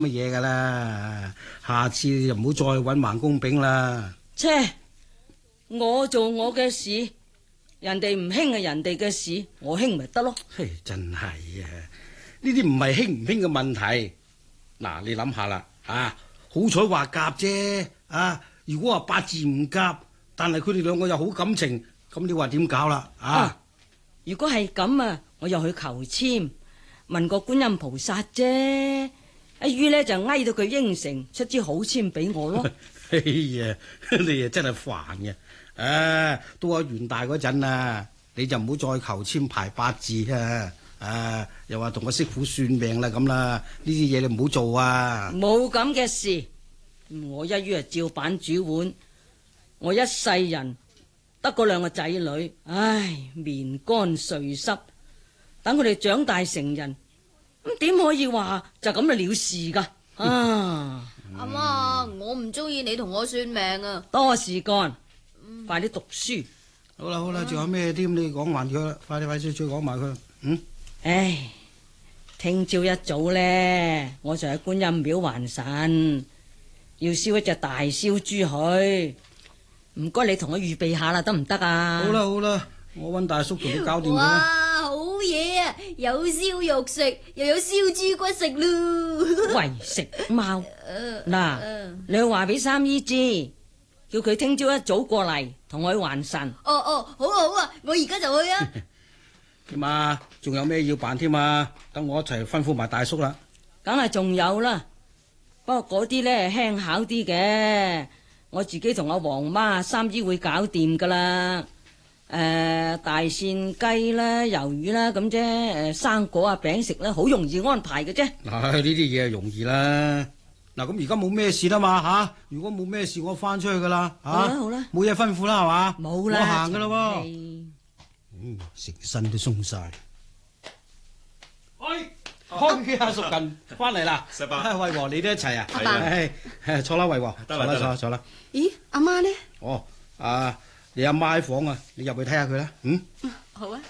乜嘢噶啦，下次你就唔好再搵盲公炳啦。 切，我做我嘅事，人哋唔興係人哋嘅事，我興咪得咯。 嘿，真係啊，呢啲唔係興唔興嘅問題。嗱，你諗下啦，好彩話夾啫，如果話八字唔夾，但係佢哋兩個又好感情，咁你話點搞啦？ 如果係咁啊，我又去求簽，問個觀音菩薩啫。一於呢就嗌到佢應承，出支好簽俾我咯。 哎呀，你啊真係煩嘅。到阿元大嗰陣啊，你就唔好再求簽排八字啊！又話同個媳婦算命啦咁啦，呢啲嘢你唔好做啊！ 冇咁嘅事，我一於係照板煮碗。我一世人得嗰兩個仔女，唉，面乾髓濕，等佢哋長大成人，咁點可以話就咁就了事噶？阿媽，我唔中意你同我算命啊！ 多事幹，快啲讀書。 好啦，仲有咩添？你講埋佢啦，快啲講埋佢。 唉，聽朝一早呢，我就喺觀音廟還神，要燒一隻大燒豬去。唔該，你同我預備下啦，得唔得啊？ 好啦，我搵大叔同你搞掂佢啦。 哇，好嘢啊！有燒肉食，又有燒豬骨食咯。 喂，食貓嗱，你去話俾三姨知，叫佢聽朝一早過嚟同我去還神。 好啊，我而家就去啊。 點啊？仲有咩要辦添啊？等我一齊吩咐埋大叔啦。 梗係仲有啦，不過嗰啲呢輕巧啲嘅，我自己同阿黃媽、三姨會搞掂噶啦。大扇雞啦、魷魚啦咁啫，生果啊、餅食啦，好容易安排嘅啫。 呢啲嘢容易啦。嗱，咁而家冇咩事啦嘛如果冇咩事，我翻出去噶啦好啦， 冇嘢吩咐啦係嘛？ 冇啦， 我行噶啦喎。成身都鬆晒。康熙阿叔近翻嚟啦， 細伯， 惠和你都一齊啊？ 阿爸， 坐啦，惠和， 得啦， 坐啦。 咦，阿媽呢？ 你阿媽喺房啊，你入去睇下佢啦。 好啊。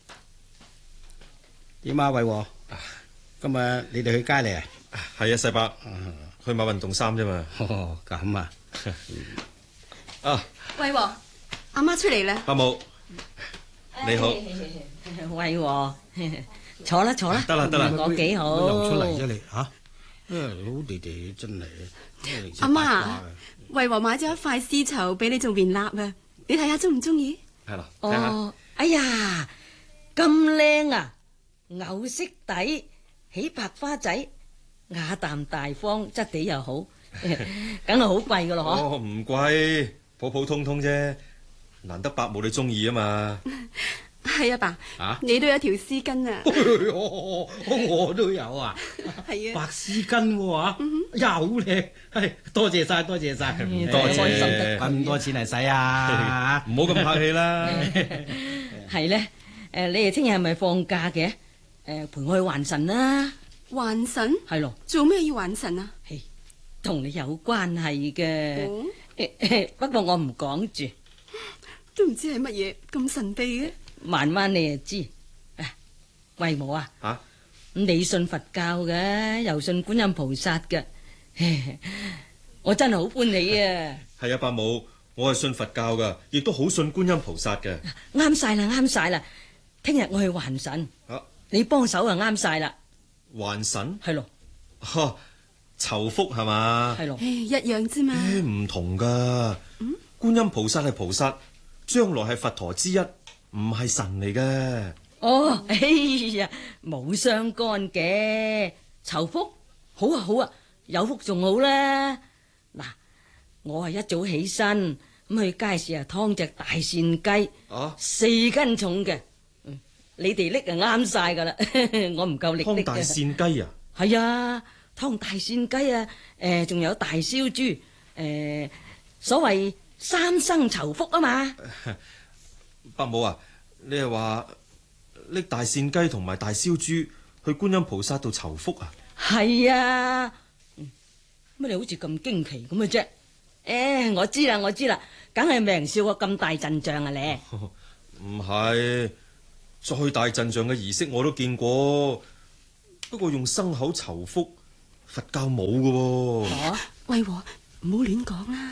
點啊，惠和？今日你哋去街嚟啊？ 係啊，細伯，去買運動衫啫嘛。 咁啊。 喂和，阿媽出嚟啦。 伯母，你好。 喂和，坐啦。 得啦， 我幾好。 又出嚟啫你好地地真係。 阿媽，惠和買咗一塊絲綢俾你做棉衲啊，你睇下中唔中意？ 係啦，睇下。 哎呀，咁靚啊！牛色底，起白花仔，雅淡大方，質地又好，梗係好貴噶咯嗬？ 唔貴，普普通通啫，難得伯母你中意啊嘛。 係啊，爸，你都有條絲巾啊？ 我都有啊。 係啊， 白絲巾又好靚，多謝晒。 多謝， 咁多錢嚟使啊？ 唔好咁客氣啦。 係咧，你哋聽日係咪放假嘅？陪我去還神啦。 還神？ 係咯。 做咩要還神啊？ 同你有關係嘅。不過我唔講住。 都唔知係乜嘢咁神秘嘅。 慢慢你就知。惠和啊，咁你信佛教嘅，又信觀音菩薩嘅，我真係好歡喜啊！ 係啊，伯母，我係信佛教噶，亦都好信觀音菩薩嘅。 啱晒啦！聽日我去還神，你幫手就啱晒啦。 還神？ 係咯。 籌福係嘛？ 係咯。 一樣啫嘛。 唔同噶。觀音菩薩係菩薩，將來係佛陀之一，唔係神嚟嘅。 哎呀，冇相干嘅，籌福好啊，有福仲好啦。嗱，我係一早起身咁去街市劏隻大扇雞，4斤重嘅，你哋拎就啱晒噶啦，我唔夠力拎。 劏大扇雞啊？ 係啊，劏大扇雞啊，仲有大燒豬，所謂三生籌福啊嘛。 伯母啊，你係話拎大扇雞同埋大燒豬去觀音菩薩度籌福啊？ 係啊，乜你好似咁驚奇咁嘅啫？我知啦，梗係未人笑過咁大陣仗啊你。 唔係，再大陣仗嘅儀式我都見過，不過用牲口籌福佛教冇㗎喎。 哦， 慧和，唔好亂講啦。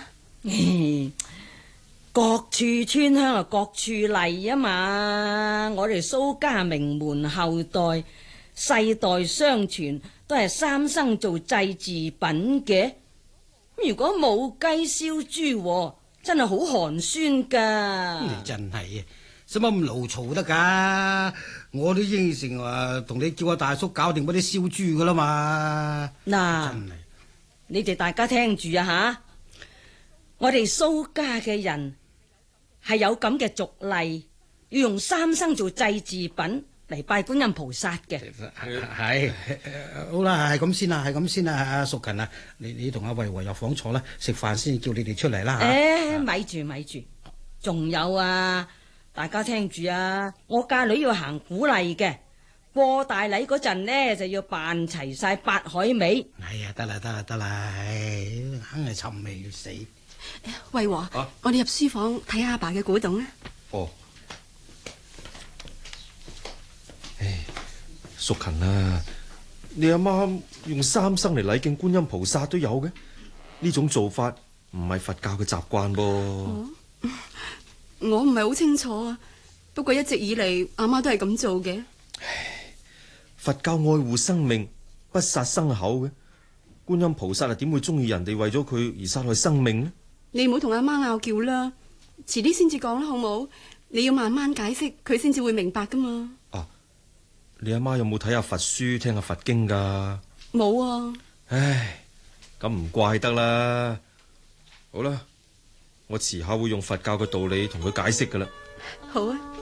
各處村鄉啊，各處例啊嘛。我哋蘇家名門後代，世代相傳都係三生做祭祀品嘅。如果冇雞燒豬，真係好寒酸噶。 你真係啊，使乜咁勞嘈得噶？我都應承話同你叫阿大叔搞掂嗰啲燒豬噶啦嘛。 嗱， 真係你哋大家聽住啊吓！我哋蘇家嘅人係有咁嘅俗例，要用三生做祭祀品嚟拜觀音菩薩嘅。 係好啦，係咁先啦，係咁先啦。阿淑勤啊，你同阿慧和入房坐啦，食飯先叫你哋出嚟啦吓。 誒，咪住咪住，仲有啊！大家聽住啊！我嫁女要行古例嘅，過大禮嗰陣呢，就要扮齊晒八海味。 哎呀，得啦得啦得啦，唉，硬係尋味要死。 慧和，我哋入書房睇下阿爸嘅古董啊。 哦，唉，淑勤啊，你阿媽用三生嚟禮敬觀音菩薩都有嘅，呢種做法唔係佛教嘅習慣噃。 我唔係好清楚啊，不過一直以嚟阿媽都係咁做嘅。 佛教愛護生命，不殺生口嘅，觀音菩薩啊點會中意人哋為咗佢而殺害生命呢？ 你唔好同阿媽拗撬啦，遲啲先至講啦，好冇？你要慢慢解釋，佢先至會明白噶嘛。 啊，你阿媽有冇睇下佛書，聽下佛經噶？ 冇啊。 唉，咁唔怪得啦。好啦，我遲下會用佛教嘅道理同佢解釋噶啦。 好啊。